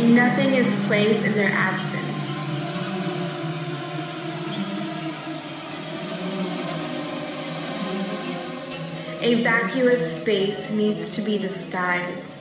and nothing is placed in their absence. A vacuous space needs to be disguised.